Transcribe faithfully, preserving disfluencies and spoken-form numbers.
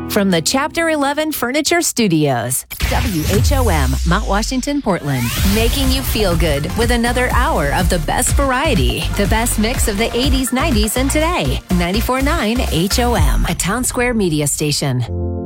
From the Chapter eleven Furniture Studios, W H O M, Mount Washington, Portland, making you feel good with another hour of the best variety, the best mix of the eighties, nineties, and today. ninety-four point nine H O M, a Town Square media station.